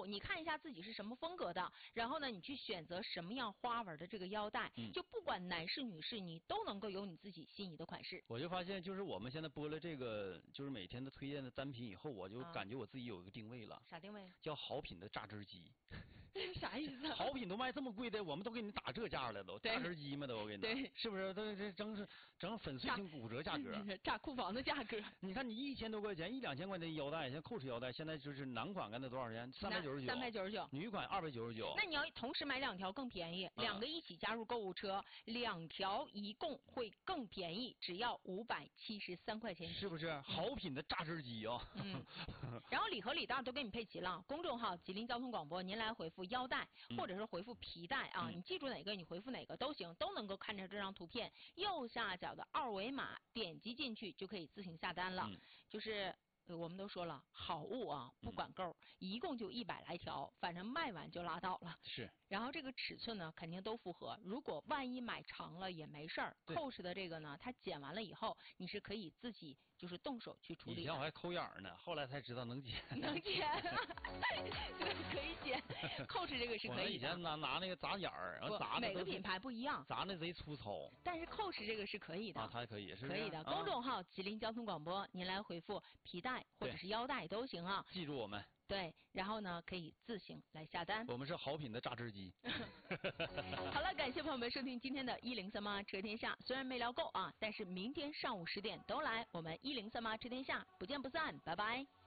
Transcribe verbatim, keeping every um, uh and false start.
你看一下自己是什么风格的，然后呢，你去选择什么样花纹的这个腰带，嗯、就不管男士女士，你都能够有你自己心仪的款式。 我就发现，就是我们现在播了这个，就是每天的推荐的单品以后，我就感觉我自己有一个定位了。啊、 啥定位？ 叫好品的榨汁机。 啥意思？ 好品都卖这么贵的，我们都给你打这价了都，榨汁机嘛都给你。 对， 是不是？都这整是整粉碎性骨折价格， 炸库房的价格。 你看你一千多块钱，一两千块钱腰带，像蔻驰腰带，现在就是男款干的多少钱？三百九十九。 三百九十九。 女款二百九十九。 那你要同时买两条更便宜，两个一起加入购物车，两条一共会更便宜，只要五百七十三块钱。 是不是？好品的榨汁机啊！ 嗯。然后礼盒礼袋都给你配齐了，公众号吉林交通广播，您来回复腰带，或者是回复皮带啊，嗯、你记住哪个你回复哪个都行，都能够看着这张图片，右下角的二维码点击进去就可以自行下单了，嗯、就是。我们都说了，好物啊，不管够，嗯、一共就一百来条，反正卖完就拉倒了。 是。 然后这个尺寸呢，肯定都符合。如果万一买长了也没事儿。蔻驰的这个呢，它剪完了以后，你是可以自己就是动手去处理的。 以前我还抠眼儿呢，后来才知道能剪。 能剪，对，可以剪。蔻驰这个是可以的。 我以前拿拿那个砸眼儿，然后砸每个品牌不一样， 砸那贼粗糙。 但是蔻驰这个是可以的。 啊，它还可以，是可以的。公众号吉林交通广播，您来回复皮带或者是腰带都行啊。 记住我们。 对，然后呢，可以自行来下单。 我们是好品的榨汁机。 好了，感谢朋友们收听今天的一零三八车天下。虽然没聊够啊，但是明天上午十点都来，我们一零三八车天下不见不散，拜拜。